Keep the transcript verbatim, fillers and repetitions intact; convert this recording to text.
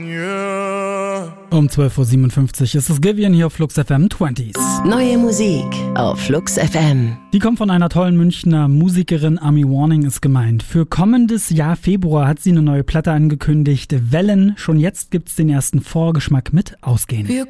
Um zwölf Uhr siebenundfünfzig ist es Givian hier auf Flux F M zwanzig. Neue Musik auf Flux F M. Die kommt von einer tollen Münchner Musikerin, Ami Warning ist gemeint. Für kommendes Jahr Februar hat sie eine neue Platte angekündigt, Wellen. Schon jetzt gibt's den ersten Vorgeschmack mit Ausgehen. Wir